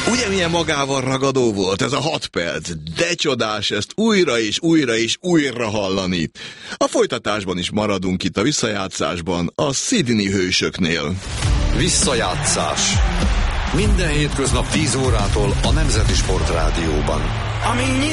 Ugye milyen magával ragadó volt ez a 6 perc? De csodás ezt újra és újra és újra hallani. A folytatásban is maradunk itt a visszajátszásban, a Sydney hősöknél. Visszajátszás. Minden hétköznap 10 órától a Nemzeti Sportrádióban. Ami